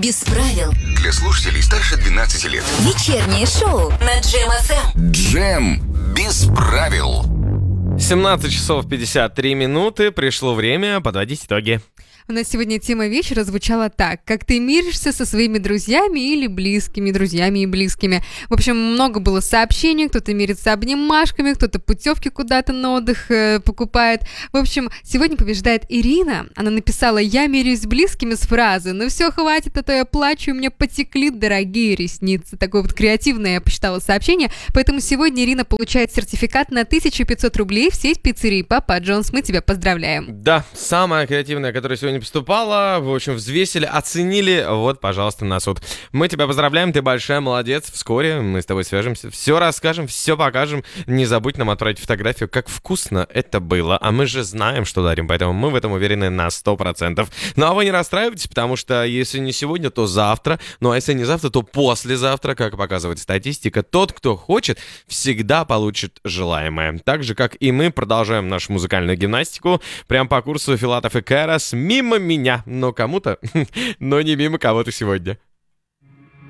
Без правил. Для слушателей старше 12 лет. Вечернее шоу на Джем ФМ. Джем без правил. 17 часов 53 минуты. Пришло время подводить итоги. У нас сегодня тема вечера звучала так: как ты миришься со своими друзьями или близкими, друзьями и близкими. В общем, много было сообщений, кто-то мирится обнимашками, кто-то путевки куда-то на отдых покупает. В общем, сегодня побеждает Ирина. Она написала: «Я мирюсь с близкими» с фразы «Ну все, хватит, а то я плачу, у меня потекли дорогие ресницы». Такое вот креативное я посчитала сообщение. Поэтому сегодня Ирина получает сертификат на 1500 рублей в сеть пиццерий Папа Джонс. Мы тебя поздравляем. Да, самая креативная, которая сегодня поступала, в общем, взвесили, оценили. Вот, пожалуйста, на суд. Мы тебя поздравляем, ты большая молодец. Вскоре мы с тобой свяжемся, все расскажем, все покажем. Не забудь нам отправить фотографию, как вкусно это было. А мы же знаем, что дарим, поэтому мы в этом уверены на 100%. Ну а вы не расстраивайтесь, потому что если не сегодня, то завтра. Ну а если не завтра, то послезавтра, как показывает статистика. Тот, кто хочет, всегда получит желаемое. Так же, как и мы, продолжаем нашу музыкальную гимнастику. Прям по курсу Филатов и Кэрос. Мимо меня, но кому-то, но не мимо кого-то сегодня.